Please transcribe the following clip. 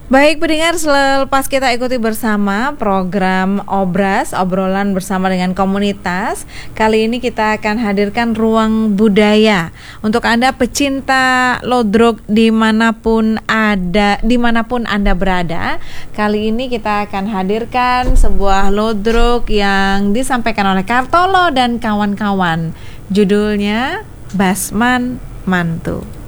Baik pendengar, selepas kita ikuti bersama program Obras, obrolan bersama dengan komunitas. Kali ini kita akan hadirkan ruang budaya untuk Anda pecinta lodrok dimanapun Anda berada. Kali ini kita akan hadirkan sebuah lodrok yang disampaikan oleh Kartolo dan kawan-kawan. Judulnya Basman Mantu.